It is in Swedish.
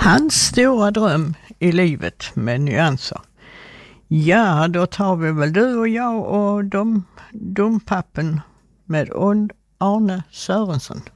Hans stora dröm i livet med nyanser. Ja, då tar vi väl du och jag och dompappen med Arne Sörensson.